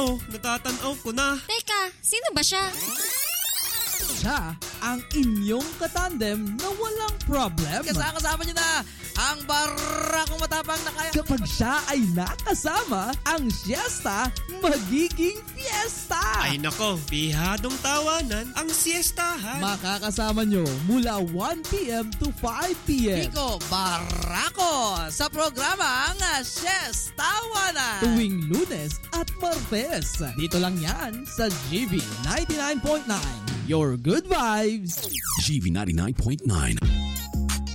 natatanaw ko na. Teka, sino ba siya? Siya ang inyong katandem na walang problem. Kasama niyo na ang barakong matapang na kaya. Kapag siya ay nakasama, ang siesta magiging fiesta. Ay nako, bihadong tawanan ang siestahan. Makakasama nyo mula 1 p.m. to 5 p.m. Nico Barako sa programang Siestawanan. Tuwing Lunes at Martes. Dito lang yan sa GV 99.9. Your good vibes. GV 99.9.